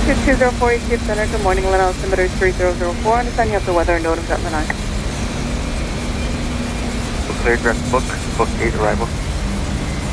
2204 Cape Center, good morning, Lanai altimeter 3004. Understand you have the weather notice at Lanai. Clear, direct book 8 arrival.